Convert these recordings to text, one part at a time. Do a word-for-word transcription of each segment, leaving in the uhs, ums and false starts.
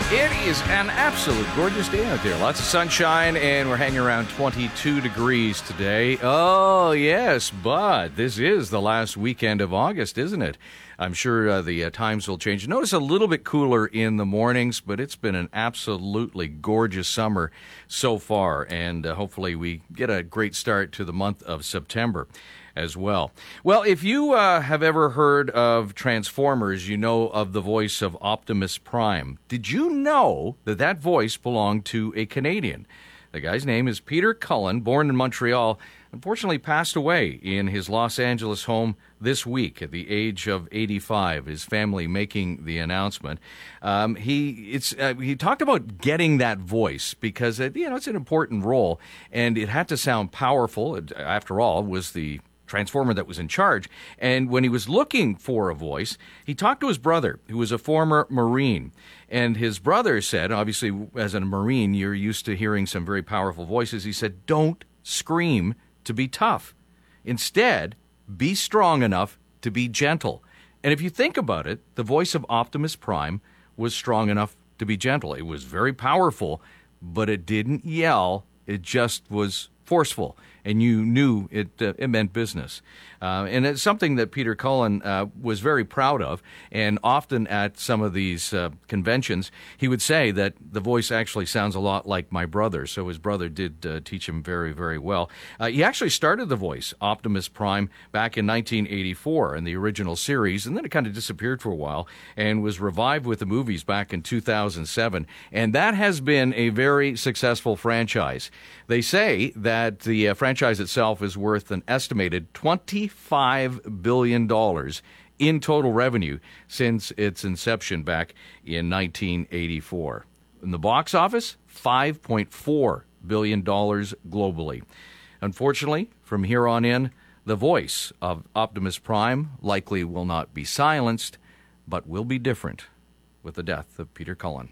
It is an absolute gorgeous day out there. Lots of sunshine, and we're hanging around twenty-two degrees today. Oh, yes, but this is the last weekend of August, isn't it? I'm sure uh, the uh, times will change. Notice a little bit cooler in the mornings, but it's been an absolutely gorgeous summer so far, and uh, hopefully we get a great start to the month of September as well. Well, if you uh, have ever heard of Transformers, you know of the voice of Optimus Prime. Did you know that that voice belonged to a Canadian? The guy's name is Peter Cullen, born in Montreal, unfortunately passed away in his Los Angeles home this week at the age of eighty-five. His family making the announcement. Um, he it's uh, he talked about getting that voice because it, you know it's an important role, and it had to sound powerful. It, after all, it was the Transformer that was in charge. And when he was looking for a voice, he talked to his brother, who was a former Marine. And his brother said, obviously, as a Marine, you're used to hearing some very powerful voices. He said, don't scream to be tough. Instead, be strong enough to be gentle. And if you think about it, the voice of Optimus Prime was strong enough to be gentle. It was very powerful, but it didn't yell. It just was forceful, and you knew it, uh, it meant business. Uh, and it's something that Peter Cullen uh, was very proud of, and often at some of these uh, conventions, he would say that the voice actually sounds a lot like my brother, so his brother did uh, teach him very, very well. Uh, he actually started the voice, Optimus Prime, back in nineteen eighty-four in the original series, and then it kind of disappeared for a while, and was revived with the movies back in two thousand seven, and that has been a very successful franchise. They say that the uh, franchise itself is worth an estimated twenty-five billion dollars in total revenue since its inception back in nineteen eighty-four. In the box office, five point four billion dollars globally. Unfortunately, from here on in, the voice of Optimus Prime likely will not be silenced, but will be different with the death of Peter Cullen.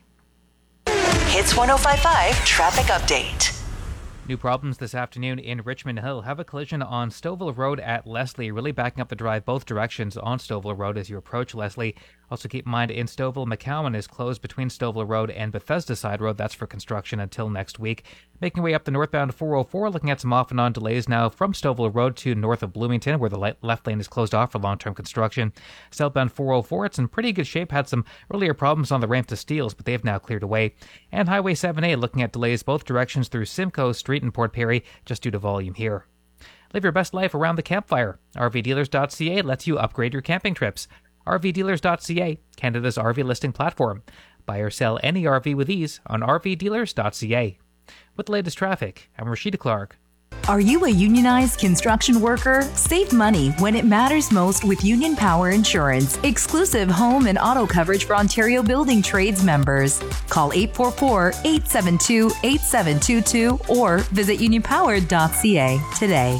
Hits one oh five point five Traffic Update. New problems this afternoon in Richmond Hill. Have a collision on Stouffville Road at Leslie, really backing up the drive both directions on Stouffville Road as you approach Leslie. Also keep in mind in Stouffville, McCowan is closed between Stouffville Road and Bethesda Side Road. That's for construction until next week. Making way up the northbound four oh four, looking at some off and on delays now from Stouffville Road to north of Bloomington, where the left lane is closed off for long-term construction. Southbound four oh four, it's in pretty good shape. Had some earlier problems on the ramp to Steeles, but they've now cleared away. And Highway seven A looking at delays both directions through Simcoe Street in Port Perry, just due to volume here. Live your best life around the campfire. R V dealers dot C A lets you upgrade your camping trips. R V dealers dot C A, Canada's R V listing platform. Buy or sell any R V with ease on R V dealers dot C A. With the latest traffic, I'm Rashida Clark. Are you a unionized construction worker? Save money when it matters most with Union Power Insurance. Exclusive home and auto coverage for Ontario Building Trades members. Call eight four four, eight seven two, eight seven two two or visit union power dot C A today.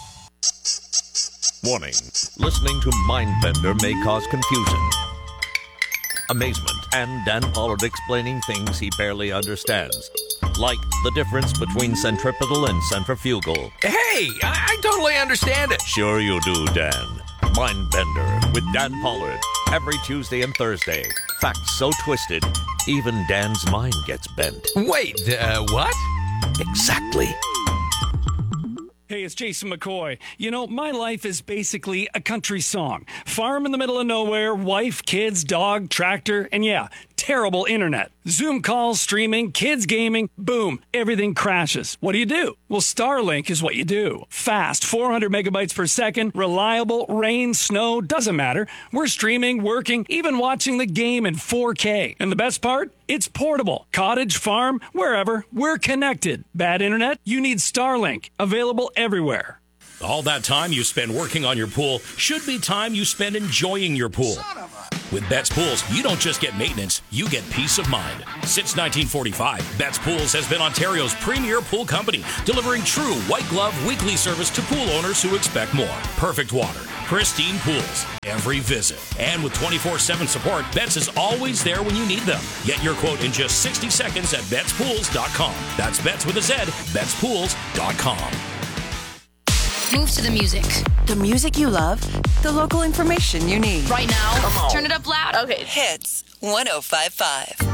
Warning. Listening to Mindbender may cause confusion, amazement, and Dan Pollard explaining things he barely understands. Like the difference between centripetal and centrifugal. Hey, I, I totally understand it. Sure you do, Dan. Mindbender with Dan Pollard. Every Tuesday and Thursday. Facts so twisted, even Dan's mind gets bent. Wait, uh, what? Exactly. Hey, it's Jason McCoy. You know, my life is basically a country song. Farm in the middle of nowhere, wife, kids, dog, tractor, and yeah, terrible internet. Zoom calls, streaming, kids gaming, boom, everything crashes. What do you do? Well, Starlink is what you do. Fast, four hundred megabytes per second, reliable, rain, snow, doesn't matter. We're streaming, working, even watching the game in four K. And the best part? It's portable. Cottage, farm, wherever, we're connected. Bad internet? You need Starlink. Available everywhere. All that time you spend working on your pool should be time you spend enjoying your pool. With Betts Pools, you don't just get maintenance, you get peace of mind. Since nineteen forty-five, Betts Pools has been Ontario's premier pool company, delivering true white glove weekly service to pool owners who expect more. Perfect water, pristine pools, every visit. And with twenty-four seven support, Betts is always there when you need them. Get your quote in just sixty seconds at betts pools dot com. That's Betts with a Z, betts pools dot com. Move to the music. The music you love, the local information you need. Right now, turn it up loud. Okay. Hits one oh five point five.